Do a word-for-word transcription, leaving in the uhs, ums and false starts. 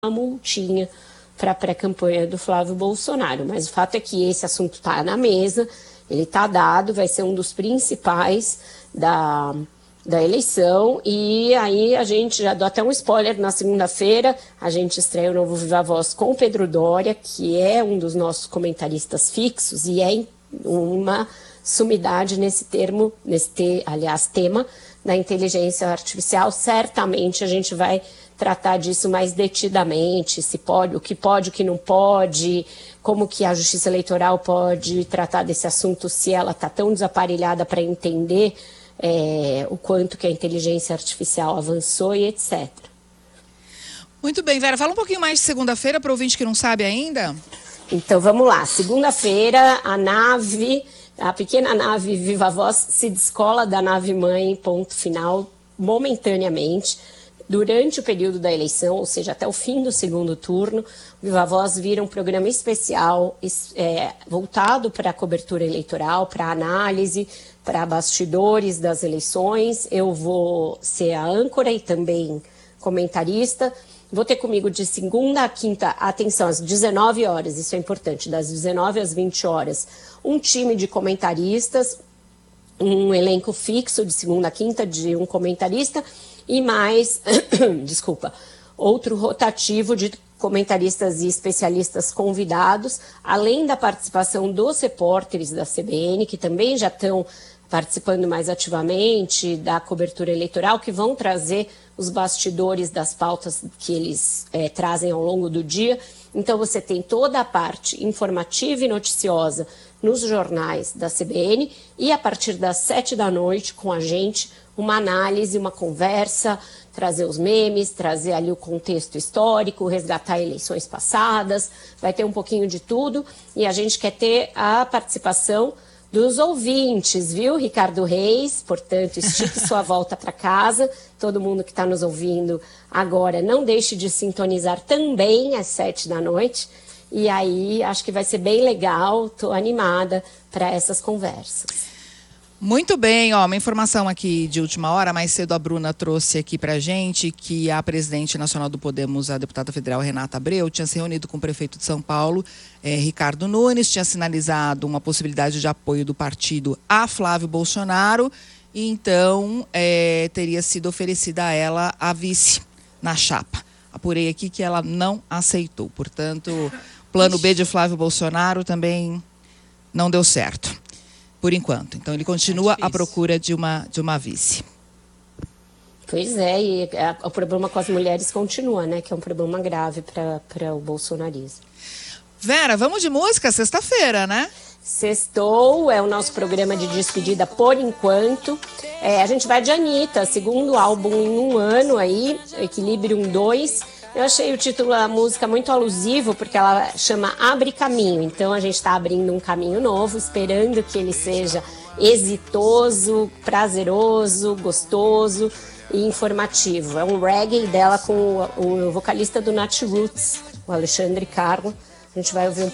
uma multinha para a pré-campanha do Flávio Bolsonaro. Mas o fato é que esse assunto está na mesa, ele está dado, vai ser um dos principais da, da eleição. E aí a gente, já dou até um spoiler, na segunda-feira a gente estreia o novo Viva Voz com o Pedro Doria, que é um dos nossos comentaristas fixos e é uma sumidade nesse termo, nesse te, aliás, tema da inteligência artificial. Certamente a gente vai tratar disso mais detidamente, se pode, o que pode, o que não pode, como que a Justiça Eleitoral pode tratar desse assunto, se ela está tão desaparelhada para entender é, o quanto que a inteligência artificial avançou e etcétera. Muito bem, Vera, fala um pouquinho mais de segunda-feira para o ouvinte que não sabe ainda. Então vamos lá, segunda-feira a nave, a pequena nave Viva Voz se descola da nave mãe, ponto final, momentaneamente. Durante o período da eleição, ou seja, até o fim do segundo turno, o Viva Voz vira um programa especial é, voltado para a cobertura eleitoral, para análise, para bastidores das eleições. Eu vou ser a âncora e também comentarista. Vou ter comigo de segunda a quinta, atenção, às dezenove horas, isso é importante, das dezenove às vinte horas, um time de comentaristas, um elenco fixo de segunda a quinta de um comentarista, e mais, desculpa, outro rotativo de comentaristas e especialistas convidados, além da participação dos repórteres da C B N, que também já estão participando mais ativamente da cobertura eleitoral, que vão trazer os bastidores das pautas que eles é, trazem ao longo do dia. Então você tem toda a parte informativa e noticiosa nos jornais da C B N e a partir das sete da noite com a gente, uma análise, uma conversa, trazer os memes, trazer ali o contexto histórico, resgatar eleições passadas, vai ter um pouquinho de tudo e a gente quer ter a participação dos ouvintes, viu, Ricardo Reis? Portanto, estique sua volta para casa. Todo mundo que está nos ouvindo agora, não deixe de sintonizar também às sete da noite. E aí, acho que vai ser bem legal, estou animada para essas conversas. Muito bem, ó, uma informação aqui de última hora, mais cedo a Bruna trouxe aqui pra gente que a presidente nacional do Podemos, a deputada federal Renata Abreu, tinha se reunido com o prefeito de São Paulo, eh, Ricardo Nunes, tinha sinalizado uma possibilidade de apoio do partido a Flávio Bolsonaro, e então eh, teria sido oferecida a ela a vice na chapa. Apurei aqui que ela não aceitou, portanto, plano B de Flávio Bolsonaro também não deu certo. Por enquanto. Então, ele continua é à procura de uma, de uma vice. Pois é, e a, o problema com as mulheres continua, né? Que é um problema grave para o bolsonarismo. Vera, vamos de música? Sexta-feira, né? Sextou, é o nosso programa de despedida por enquanto. É, a gente vai de Anitta, segundo álbum em um ano aí, Equilibrium dois. Eu achei o título da música muito alusivo, porque ela chama Abre Caminho. Então a gente está abrindo um caminho novo, esperando que ele seja exitoso, prazeroso, gostoso e informativo. É um reggae dela com o, o vocalista do Nat Roots, o Alexandre Carlo. A gente vai ouvir um